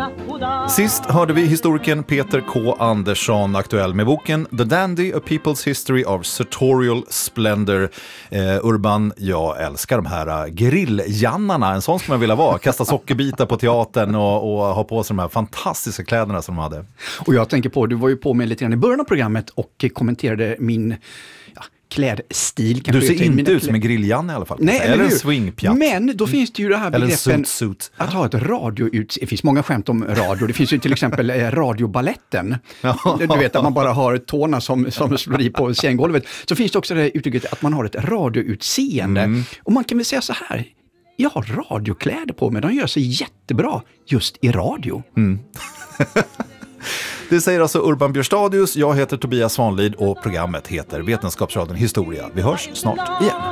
Sist hörde vi historikern Peter K. Andersson, aktuell med boken The Dandy, A People's History of Sartorial Splendor. Urban, jag älskar de här grilljannarna, en sån som man vilja vara. Kasta sockerbitar på teatern och ha på sig de här fantastiska kläderna som de hade. Och jag tänker på, du var ju på med lite grann i början av programmet och kommenterade min klädstil. Du ser inte ut som en grilljanne i alla fall. Nej, eller en swingpjatt. Men då finns det ju det här begreppen att ha ett det finns många skämt om radio. Det finns ju till exempel radiobaletten. Du vet att man bara har tårna som slår i på sänggolvet. Så finns det också det uttrycket att man har ett radioutseende. Och man kan väl säga så här, jag har radiokläder på mig. De gör sig jättebra just i radio. Det säger alltså Urban Björstadius. Jag heter Tobias Svanlid och programmet heter Vetenskapsradion Historia. Vi hörs snart igen.